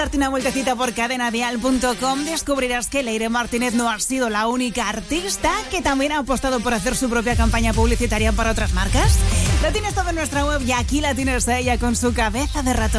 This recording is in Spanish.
Darte una vueltecita por cadenadial.com, descubrirás que Leire Martínez no ha sido la única artista que también ha apostado por hacer su propia campaña publicitaria para otras marcas. Lo tienes todo en nuestra web y aquí la tienes a ella con su cabeza de ratón.